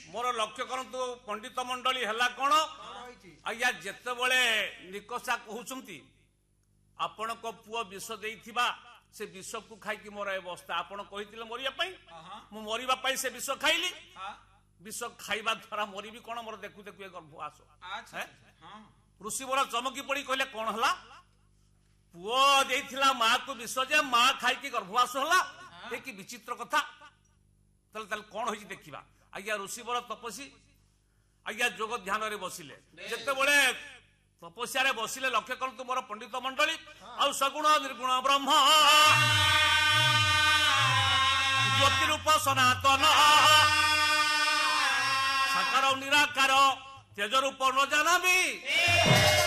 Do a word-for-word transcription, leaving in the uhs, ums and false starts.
मोर लक्ष्य करंतु पंडित मंडली है कौन आज्ञा जितेबले निकषा कहते आपण को पुओ विष देइथिबा से विष को खाई मोर अवस्था आपण कही मरिया मु मरवा से विष खाइली विष खाइबा द्वारा मरबी कौन मोर देखु देखु गर्भवास ऋषि बोला चमकी पड़ी कहले कौन हला पुओ देइथिला मां को विष जे मां खाई गर्भवास हला ए कि विचित्र कथा तले तले कौन होई देखिबा आज्ञा ऋषि बोला तपस्वी आज्ञा जोग ध्यान रे बसिले जते बळे तपस्या रे बसिले लक्ष्य करतु मोर पंडित मंडली आ सगुण निर्गुण ब्रह्म ज्योति रूप सनातन साकार निराकार तेज रूप न जानाबी